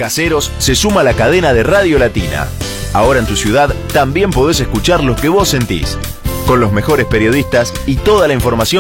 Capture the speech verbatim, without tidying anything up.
Caseros se suma a la cadena de Radio Latina. Ahora en tu ciudad también podés escuchar lo que vos sentís, con los mejores periodistas y toda la información